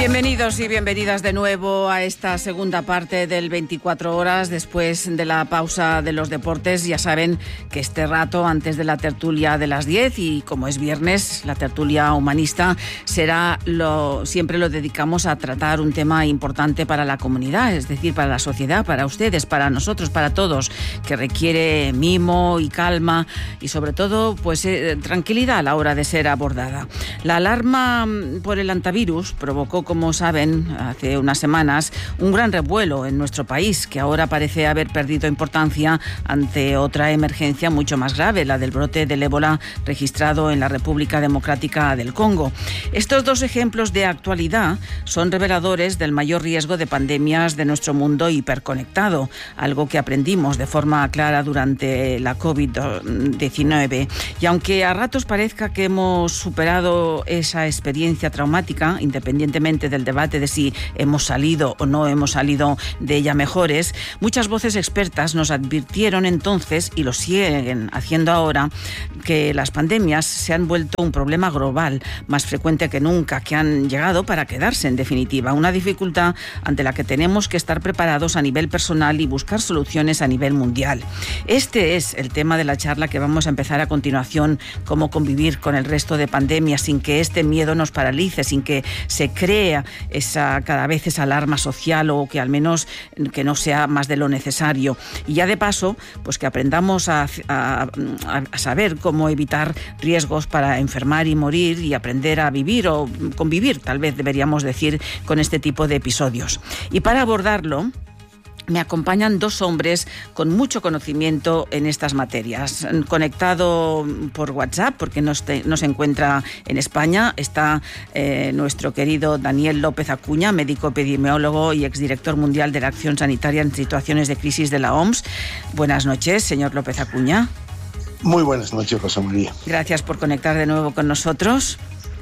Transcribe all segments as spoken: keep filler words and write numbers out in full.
Bienvenidos y bienvenidas de nuevo a esta segunda parte del veinticuatro horas después de la pausa de los deportes. Ya saben que este rato antes de la tertulia de las diez, y como es viernes, la tertulia humanista, será lo siempre lo dedicamos a tratar un tema importante para la comunidad, es decir, para la sociedad, para ustedes, para nosotros, para todos, que requiere mimo y calma y sobre todo pues eh, tranquilidad a la hora de ser abordada. La alarma por el antivirus provocó, como saben, hace unas semanas, un gran revuelo en nuestro país, que ahora parece haber perdido importancia ante otra emergencia mucho más grave, la del brote del ébola registrado en la República Democrática del Congo. Estos dos ejemplos de actualidad son reveladores del mayor riesgo de pandemias de nuestro mundo hiperconectado, algo que aprendimos de forma clara durante la covid diecinueve. Y aunque a ratos parezca que hemos superado esa experiencia traumática, independientemente del debate de si hemos salido o no hemos salido de ella mejores, muchas voces expertas nos advirtieron entonces, y lo siguen haciendo ahora, que las pandemias se han vuelto un problema global, más frecuente que nunca, que han llegado para quedarse en definitiva, una dificultad ante la que tenemos que estar preparados a nivel personal y buscar soluciones a nivel mundial. Este es el tema de la charla que vamos a empezar a continuación: cómo convivir con el resto de pandemias sin que este miedo nos paralice, sin que se cree esa cada vez esa alarma social, o que al menos que no sea más de lo necesario. Y ya de paso, pues que aprendamos a, a, a saber cómo evitar riesgos para enfermar y morir, y aprender a vivir o convivir, tal vez deberíamos decir, con este tipo de episodios. Y para abordarlo, me acompañan dos hombres con mucho conocimiento en estas materias. Conectado por WhatsApp, porque no, este, no se encuentra en España, está eh, nuestro querido Daniel López Acuña, médico epidemiólogo y exdirector mundial de la Acción Sanitaria en Situaciones de Crisis de la O M S. Buenas noches, señor López Acuña. Muy buenas noches, Rosa María. Gracias por conectar de nuevo con nosotros.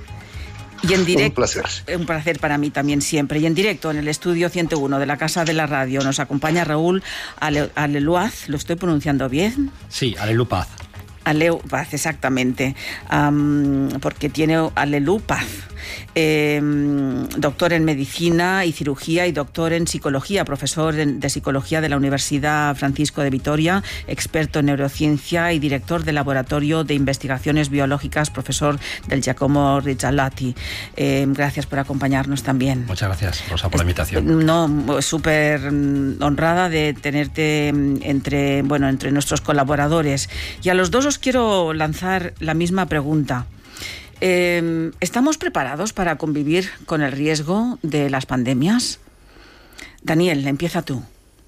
Y en directo, un placer. Un placer para mí también siempre. Y en directo en el estudio ciento uno de la Casa de la Radio nos acompaña Raúl Ale, Aleluaz. ¿Lo estoy pronunciando bien? Sí, Alelupaz. Alelupaz, exactamente. Um, porque tiene Alelupaz. Eh, doctor en Medicina y Cirugía y doctor en Psicología, profesor de Psicología de la Universidad Francisco de Vitoria, experto en neurociencia y director del Laboratorio de Investigaciones Biológicas, profesor del Giacomo Rizzalati. Eh, gracias por acompañarnos también. Muchas gracias, Rosa, por la invitación. No, súper honrada de tenerte entre, bueno, entre nuestros colaboradores. Y a los dos os quiero lanzar la misma pregunta. Eh, ¿Estamos preparados para convivir con el riesgo de las pandemias? Daniel, empieza tú.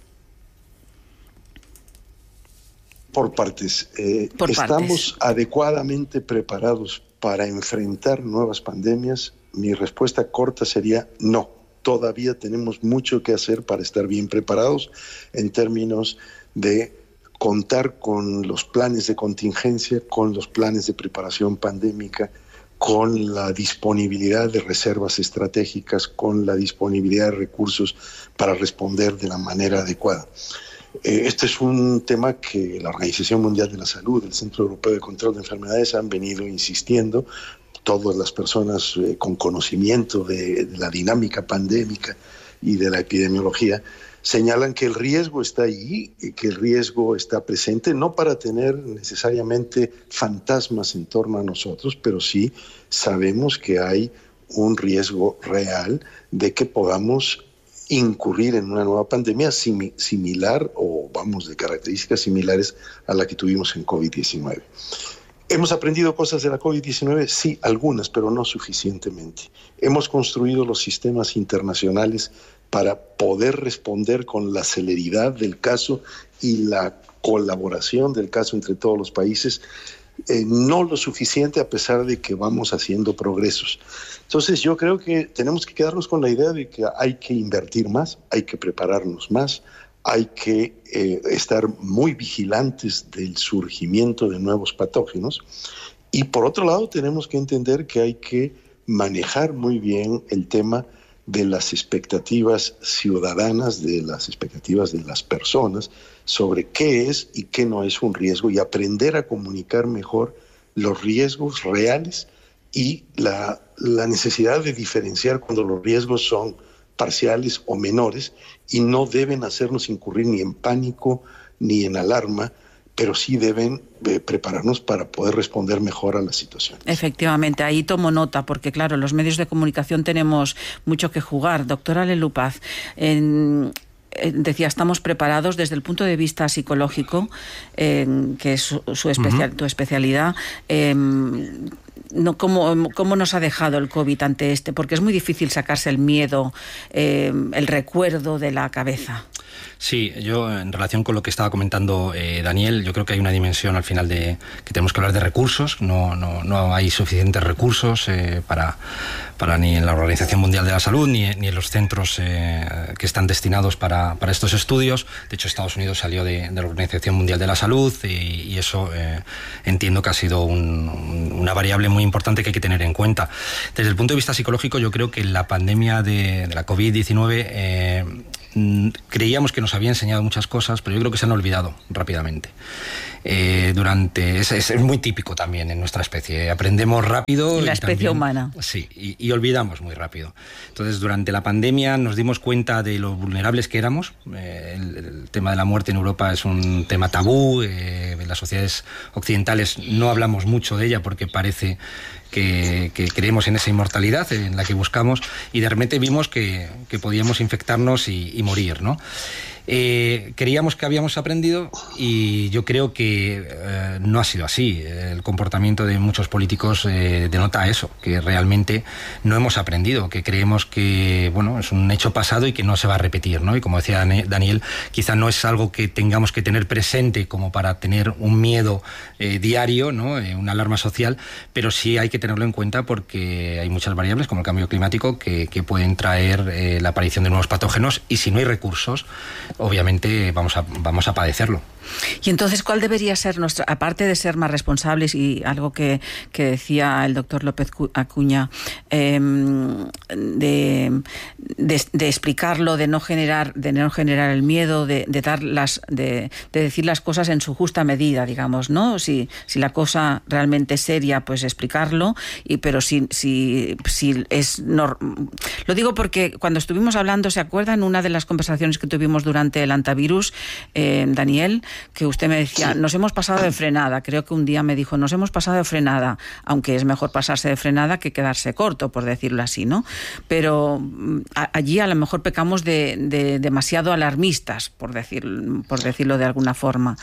Por partes. Eh, Por ¿Estamos partes. adecuadamente preparados para enfrentar nuevas pandemias? Mi respuesta corta sería no. Todavía tenemos mucho que hacer para estar bien preparados en términos de contar con los planes de contingencia, con los planes de preparación pandémica, con la disponibilidad de reservas estratégicas, con la disponibilidad de recursos para responder de la manera adecuada. Eh, este es un tema que la Organización Mundial de la Salud, el Centro Europeo de Control de Enfermedades han venido insistiendo. Todas las personas eh, con conocimiento de, de la dinámica pandémica y de la epidemiología señalan que el riesgo está ahí, que el riesgo está presente, no para tener necesariamente fantasmas en torno a nosotros, pero sí sabemos que hay un riesgo real de que podamos incurrir en una nueva pandemia sim- similar o, vamos, de características similares a la que tuvimos en covid diecinueve. ¿Hemos aprendido cosas de la covid diecinueve? Sí, algunas, pero no suficientemente. Hemos construido los sistemas internacionales para poder responder con la celeridad del caso y la colaboración del caso entre todos los países, eh, no lo suficiente a pesar de que vamos haciendo progresos. Entonces yo creo que tenemos que quedarnos con la idea de que hay que invertir más, hay que prepararnos más, hay que eh, estar muy vigilantes del surgimiento de nuevos patógenos, y por otro lado tenemos que entender que hay que manejar muy bien el tema de las expectativas ciudadanas, de las expectativas de las personas sobre qué es y qué no es un riesgo, y aprender a comunicar mejor los riesgos reales y la, la necesidad de diferenciar cuando los riesgos son parciales o menores y no deben hacernos incurrir ni en pánico ni en alarma, pero sí deben eh, prepararnos para poder responder mejor a la situación. Efectivamente, ahí tomo nota, porque claro, los medios de comunicación tenemos mucho que jugar. Doctora Lelupaz, en... decía, estamos preparados desde el punto de vista psicológico, eh, que es su, su especial, uh-huh. tu especialidad. Eh, no, ¿cómo, ¿Cómo nos ha dejado el COVID ante este? Porque es muy difícil sacarse el miedo, eh, el recuerdo de la cabeza. Sí, yo en relación con lo que estaba comentando eh, Daniel, yo creo que hay una dimensión al final de que tenemos que hablar de recursos. No, no, no hay suficientes recursos eh, para, para ni en la Organización Mundial de la Salud ni, ni en los centros eh, que están destinados para, para estos estudios. De hecho, Estados Unidos salió de, de la Organización Mundial de la Salud y, y eso eh, entiendo que ha sido un, una variable muy importante que hay que tener en cuenta. Desde el punto de vista psicológico, yo creo que la pandemia de, de la COVID diecinueve eh, creíamos que nos había enseñado muchas cosas, pero yo creo que se han olvidado rápidamente. Eh, durante es, es, es muy típico también en nuestra especie. Aprendemos rápido. En la especie también, humana. Sí, y, y olvidamos muy rápido. Entonces, durante la pandemia nos dimos cuenta de lo vulnerables que éramos. Eh, el, el tema de la muerte en Europa es un tema tabú. Eh, en las sociedades occidentales no hablamos mucho de ella porque parece que, que creemos en esa inmortalidad en la que buscamos, y de repente vimos que, que podíamos infectarnos y, y morir, ¿no? Eh, creíamos que habíamos aprendido y yo creo que eh, no ha sido así. El comportamiento de muchos políticos eh, denota eso, que realmente no hemos aprendido, que creemos que bueno, es un hecho pasado y que no se va a repetir, ¿no? Y como decía Daniel, quizá no es algo que tengamos que tener presente como para tener un miedo eh, diario, ¿no? Eh, una alarma social, pero sí hay que tenerlo en cuenta porque hay muchas variables como el cambio climático que, que pueden traer eh, la aparición de nuevos patógenos, y si no hay recursos, obviamente vamos a, vamos a padecerlo. Y entonces, ¿cuál debería ser nuestra, aparte de ser más responsables, y algo que, que decía el doctor López Acuña, eh, de, de, de explicarlo, de no generar, de no generar el miedo, de, de dar las, de, de decir las cosas en su justa medida, digamos, ¿no? Si, si la cosa realmente es seria, pues explicarlo, y pero si, si, si es no, lo digo porque cuando estuvimos hablando, ¿se acuerdan? Una de las conversaciones que tuvimos durante el antivirus, eh, Daniel, que usted me decía, nos hemos pasado de frenada. Creo que un día me dijo, nos hemos pasado de frenada, aunque es mejor pasarse de frenada que quedarse corto, por decirlo así, ¿no? Pero a, allí a lo mejor pecamos de, de demasiado alarmistas, por decir, por decirlo de alguna forma.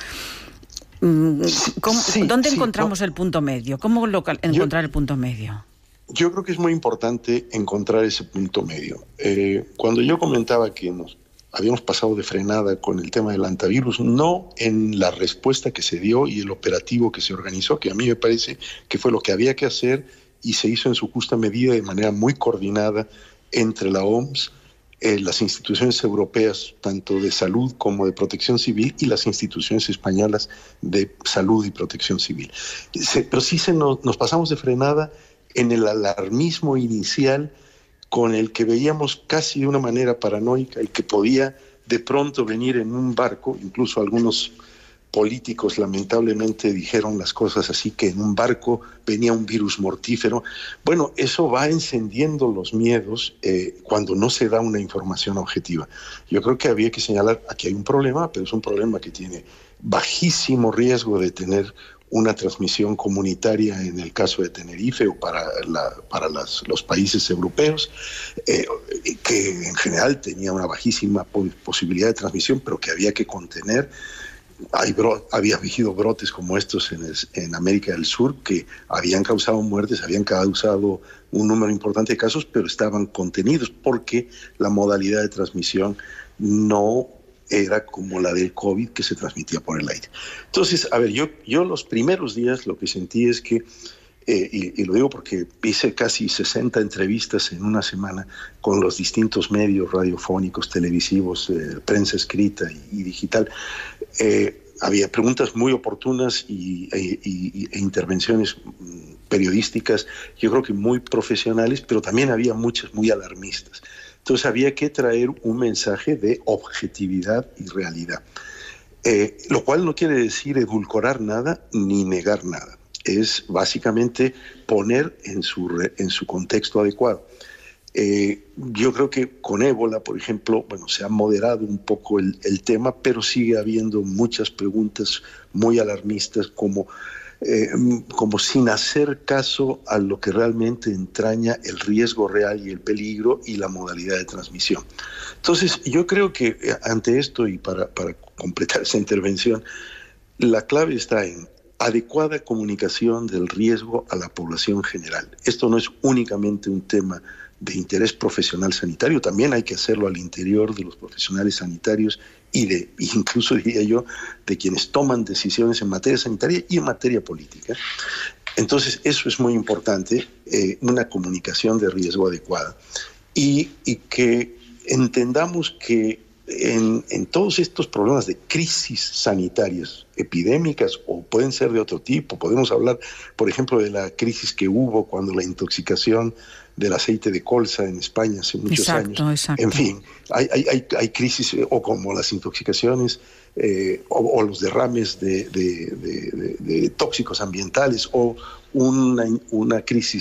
¿Cómo, sí, ¿Dónde sí, encontramos no, el punto medio? ¿Cómo local, encontrar yo, el punto medio? Yo creo que es muy importante encontrar ese punto medio. Eh, cuando yo comentaba que nos habíamos pasado de frenada con el tema del antivirus, no en la respuesta que se dio y el operativo que se organizó, que a mí me parece que fue lo que había que hacer y se hizo en su justa medida de manera muy coordinada entre la O M S, eh, las instituciones europeas, tanto de salud como de protección civil, y las instituciones españolas de salud y protección civil. Se, pero sí se nos, nos pasamos de frenada en el alarmismo inicial, con el que veíamos casi de una manera paranoica el que podía de pronto venir en un barco. Incluso algunos políticos lamentablemente dijeron las cosas así, que en un barco venía un virus mortífero. Bueno, eso va encendiendo los miedos eh, cuando no se da una información objetiva. Yo creo que había que señalar, aquí hay un problema, pero es un problema que tiene bajísimo riesgo de tener una transmisión comunitaria en el caso de Tenerife o para, la, para las, los países europeos, eh, que en general tenía una bajísima posibilidad de transmisión, pero que había que contener. Hay bro, había habido brotes como estos en, el, en América del Sur que habían causado muertes, habían causado un número importante de casos, pero estaban contenidos porque la modalidad de transmisión no era como la del COVID, que se transmitía por el aire. Entonces, a ver, yo, yo los primeros días lo que sentí es que, eh, y, y lo digo porque hice casi sesenta entrevistas en una semana con los distintos medios radiofónicos, televisivos, eh, prensa escrita y, y digital, eh, había preguntas muy oportunas y, e, y, e intervenciones periodísticas, yo creo que muy profesionales, pero también había muchas muy alarmistas. Entonces había que traer un mensaje de objetividad y realidad, eh, lo cual no quiere decir edulcorar nada ni negar nada. es básicamente poner en su, en su contexto adecuado. Eh, yo creo que con ébola, por ejemplo, bueno, se ha moderado un poco el, el tema, pero sigue habiendo muchas preguntas muy alarmistas, como, eh, como sin hacer caso a lo que realmente entraña el riesgo real y el peligro y la modalidad de transmisión. Entonces, yo creo que ante esto, y para, para completar esa intervención, la clave está en adecuada comunicación del riesgo a la población general. Esto no es únicamente un tema de interés profesional sanitario, también hay que hacerlo al interior de los profesionales sanitarios y de, incluso diría yo, de quienes toman decisiones en materia sanitaria y en materia política. Entonces, eso es muy importante, eh, una comunicación de riesgo adecuada y, y que entendamos que en, en todos estos problemas de crisis sanitarias, epidémicas o pueden ser de otro tipo, podemos hablar, por ejemplo, de la crisis que hubo cuando la intoxicación del aceite de colza en España hace muchos exacto, años. Exacto. En fin, hay, hay, hay crisis, o como las intoxicaciones, eh, o, o los derrames de, de, de, de, de tóxicos ambientales, o una, una crisis